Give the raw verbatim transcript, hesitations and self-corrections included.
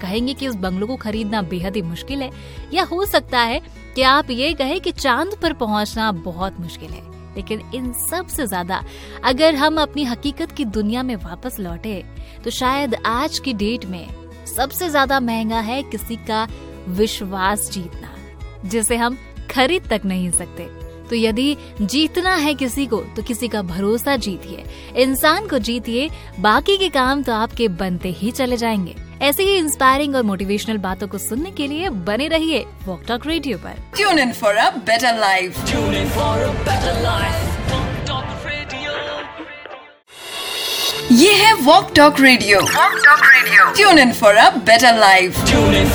कहेंगे कि उस बंगलों को खरीदना बेहद ही मुश्किल है, या हो सकता है कि आप ये कहें कि चांद पर पहुंचना बहुत मुश्किल है। लेकिन इन सब से ज्यादा अगर हम अपनी हकीकत की दुनिया में वापस लौटे तो शायद आज की डेट में सबसे ज्यादा महंगा है किसी का विश्वास जीतना, जिसे हम खरीद तक नहीं सकते। तो यदि जीतना है किसी को तो किसी का भरोसा जीतिए, इंसान को जीतिए, बाकी के काम तो आपके बनते ही चले जाएंगे। ऐसे ही इंस्पायरिंग और मोटिवेशनल बातों को सुनने के लिए बने रहिए वॉक टॉक रेडियो पर। Tune in for a better life. Tune in for a better life. Walk Talk Radio. ये है walk talk radio. Walk talk radio. Tune in for a better life. Tune in